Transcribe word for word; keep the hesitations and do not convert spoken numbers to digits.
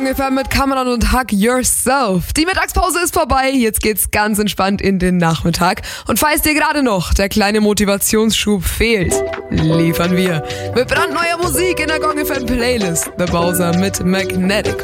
Gong F M mit Cameron und Hug Yourself. Die Mittagspause ist vorbei, jetzt geht's ganz entspannt in den Nachmittag. Und falls dir gerade noch der kleine Motivationsschub fehlt, liefern wir mit brandneuer Musik in der Gong F M Playlist. The Bowser mit Magnetic